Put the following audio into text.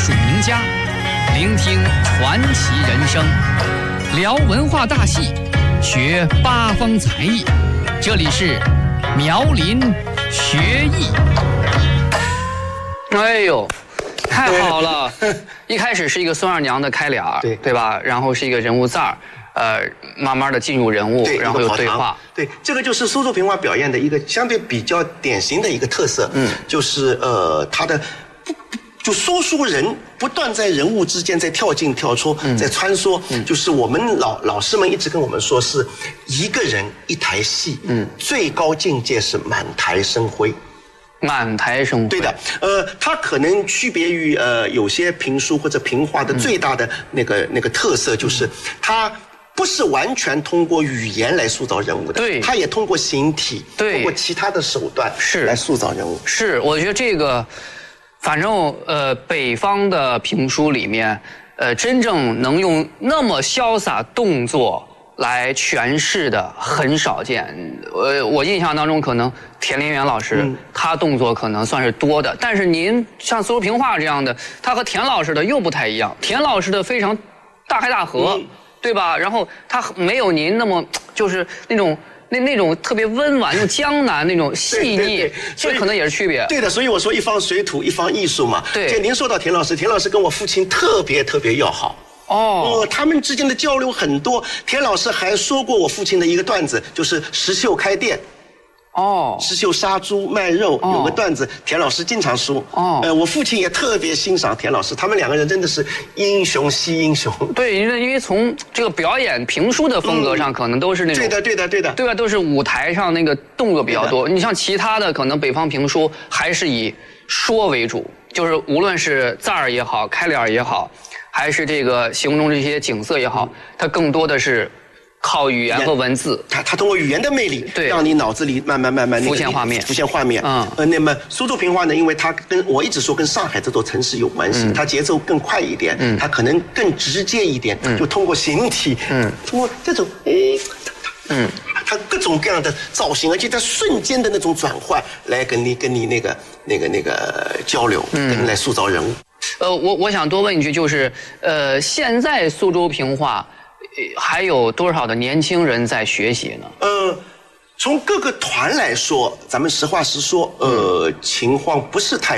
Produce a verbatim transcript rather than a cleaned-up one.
术名家，聆听传奇人生，聊文化大戏，学八方才艺。这里是苗林学艺。哎呦，太好了！一开始是一个孙二娘的开脸，对对吧？然后是一个人物赞儿。呃，慢慢的进入人物，然后有对话。 对，这个就是苏州评话表演的一个相对比较典型的一个特色。嗯，就是呃，他的不就说书人不断在人物之间在跳进跳出，嗯、在穿梭。嗯，就是我们老老师们一直跟我们说，是一个人一台戏。嗯，最高境界是满台生辉。 满台生辉， 对的，呃，它可能区别于呃有些评书或者评话的最大的那个、嗯、那个特色，就是它不是完全通过语言来塑造人物的， 对， 它也通过形体， 对， 通过其他的手段是来塑造人物。 是，我觉得这个，反正呃，北方的评书里面，呃，真正能用那么潇洒动作来诠释的很少见。呃，我印象当中可能田连元老师、嗯、他动作可能算是多的，但是您像苏州评话这样的，他和田老师的又不太一样。田老师的非常大开大合。嗯，对吧？然后他没有您那么就是那种那那种特别温婉、那种江南那种细腻，这可能也是区别。 对的，所以我说一方水土一方艺术嘛。对，就您说到田老师，田老师跟我父亲特别特别要好。哦，他们之间的交流很多。田老师还说过我父亲的一个段子，就是石秀开店。哦，石秀杀猪卖肉、哦、有个段子，田老师经常说。哦，呃，我父亲也特别欣赏田老师，他们两个人真的是英雄惜英雄。 对，因为因为从这个表演评书的风格上，嗯、可能都是那种。 对的，对的，对的。 对吧？都是舞台上那个动作比较多。你像其他的，可能北方评书还是以说为主，就是无论是赞儿也好，开脸也好，还是这个形容这些景色也好，它更多的是。靠语言和文字， 他他通过语言的魅力，对，让你脑子里慢慢慢慢、那个、 浮现画面， 浮现画面。嗯，呃，那么苏州评话呢，因为它跟我一直说跟上海这座城市有关系，嗯、它节奏更快一点，嗯，它可能更直接一点，嗯，就通过形体，嗯，通过这种，诶，嗯，它各种各样的造型，而且在瞬间的那种转换，来跟你跟你那个那个那个交流，嗯，跟来塑造人物。 呃，我我想多问一句，就是呃，现在苏州评话。还有多少的年轻人在学习呢？ 呃，从各个团来说，咱们实话实说，呃，情况不是太。